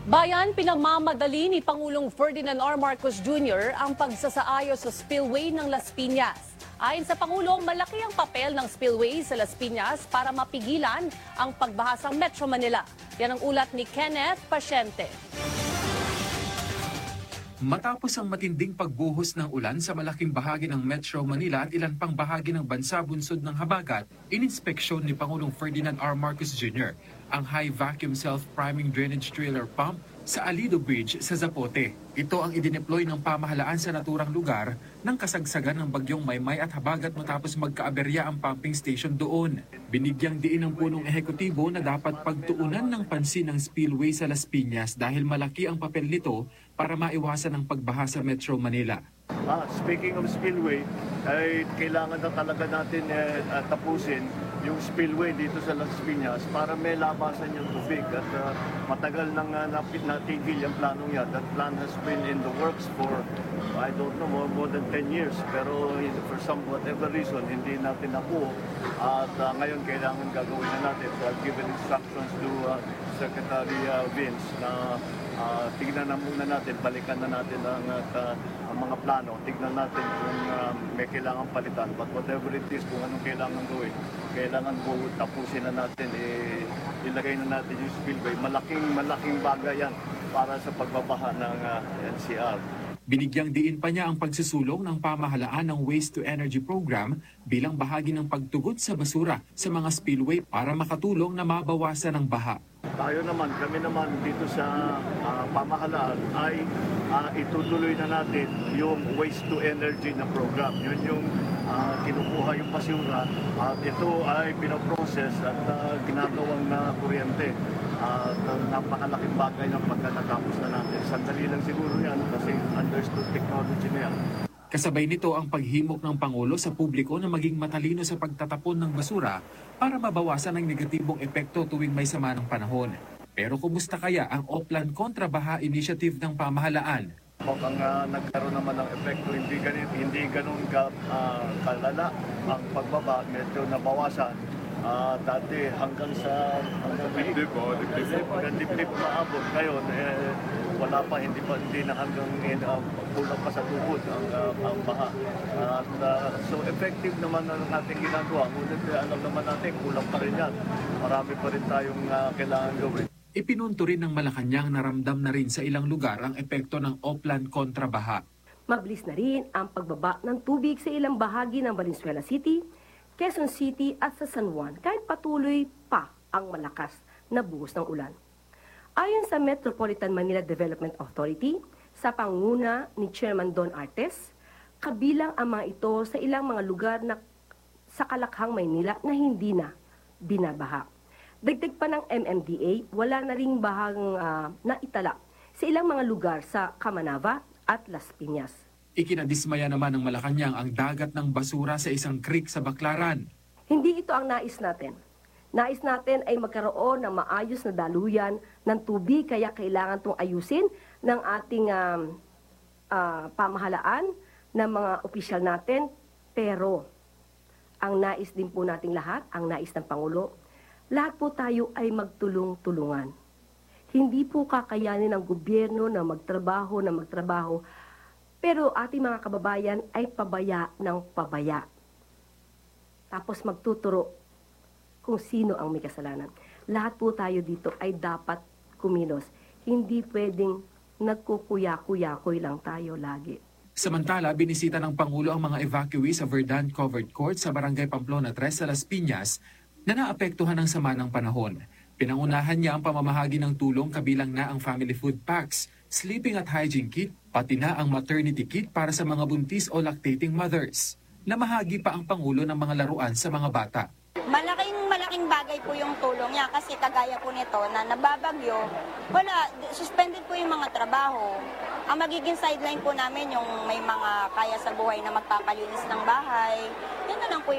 Bayan, pinamamadali ni Pangulong Ferdinand R. Marcos Jr. ang pagsasaayos sa spillway ng Las Piñas. Ayon sa Pangulong, malaki ang papel ng spillway sa Las Piñas para mapigilan ang pagbaha sa Metro Manila. Yan ang ulat ni Kenneth Pasyente. Matapos ang matinding pagbuhos ng ulan sa malaking bahagi ng Metro Manila at ilan pang bahagi ng bansa bunsod ng habagat, ininspeksyon ni Pangulong Ferdinand R. Marcos Jr. ang high vacuum self-priming drainage trailer pump sa Alido Bridge sa Zapote. Ito ang idineploy ng pamahalaan sa naturang lugar ng kasagsagan ng bagyong Maymay at habagat matapos magkaaberya ang pumping station doon. Binigyang diin ng punong ehekutibo na dapat pagtuunan ng pansin ng spillway sa Las Piñas dahil malaki ang papel nito para maiwasan ang pagbaha sa Metro Manila. Speaking of spillway, ay kailangan na talaga natin tapusin yung spillway dito sa Las Piñas para may labasan yung tubig at matagal nang natigil yung planong yan. That plan has been in the works for, I don't know, more than 10 years. Pero for some whatever reason, hindi natin nakuha. At ngayon kailangan gagawin na natin. So I've given instructions to Secretary Vince na tignan na muna natin, balikan na natin ang mga plano. Tignan natin kung may kailangan palitan. But whatever it is, kung anong kailangan gawin, kailangan po tapusin na natin, ilagay na natin yung spillway. Malaking bagay yan para sa pagbabaha ng NCR. Binigyang diin pa niya ang pagsusulong ng pamahalaan ng Waste to Energy Program bilang bahagi ng pagtugon sa basura sa mga spillway para makatulong na mabawasan ang baha. Kami naman dito sa pamahalaan ay itutuloy na natin yung Waste to Energy na program. Yun yung kinukuha yung basura at ito ay pinoprocess at ginagawang na kuryente. Napakalaking bagay ng pagka natapos na natin. Sandali lang siguro yan kasi understood technology na yan. Kasabay nito ang paghimok ng Pangulo sa publiko na maging matalino sa pagtatapon ng basura para mabawasan ang negatibong epekto tuwing may sama ng panahon. Pero kumusta kaya ang Oplan Kontrabaha Initiative ng pamahalaan? Ang nagkaroon naman ng epekto, hindi ganun kalala ang pagbaba, medyo nabawasan. Dati hanggang dibdib maabot. Ngayon, wala pa, hindi na hanggang kulang pa sa tubod ang baha. So effective naman ang ating ginagawa. Ngunit alam naman natin, kulang pa rin yan. Marami pa rin tayong kailangan gawin. Ipinunto rin ng Malacanang na ramdam na rin sa ilang lugar ang epekto ng Oplan Kontrabaha. Mabilis na rin ang pagbaba ng tubig sa ilang bahagi ng Valenzuela City, Quezon City at sa San Juan kahit patuloy pa ang malakas na buhos ng ulan. Ayon sa Metropolitan Manila Development Authority, sa panguna ni Chairman Don Artes, kabilang ang mga ito sa ilang mga lugar na sa Kalakhang, Maynila na hindi na binabaha. Dagdag pa ng MMDA, wala na ring bahang naitala sa ilang mga lugar sa Camanava at Las Piñas. Ikinadismaya naman ng Malacanang ang dagat ng basura sa isang creek sa Baclaran. Hindi ito ang nais natin. Nais natin ay magkaroon ng maayos na daluyan ng tubig, kaya kailangan itong ayusin ng ating pamahalaan, ng mga opisyal natin. Pero ang nais din po nating lahat, ang nais ng Pangulo, lahat po tayo ay magtulong-tulungan. Hindi po kakayanin ng gobyerno na magtrabaho, pero ating mga kababayan ay pabaya ng pabaya. Tapos magtuturo kung sino ang may kasalanan. Lahat po tayo dito ay dapat kumilos. Hindi pwedeng nagkukuya-kuya-kuy lang tayo lagi. Samantala, binisita ng Pangulo ang mga evacuee sa Verdant Covered Court sa Barangay Pamplona 3 sa Las Piñas na naapektuhan ng sama ng panahon. Pinangunahan niya ang pamamahagi ng tulong kabilang na ang family food packs, sleeping at hygiene kit, pati na ang maternity kit para sa mga buntis o lactating mothers. Namahagi pa ang Pangulo ng mga laruan sa mga bata. Malaking bagay po yung tulong niya kasi kagaya po nito na nababagyo, suspended po yung mga trabaho. Ang magiging sideline po namin yung may mga kaya sa buhay na magpapalinis ng bahay. Yun na lang po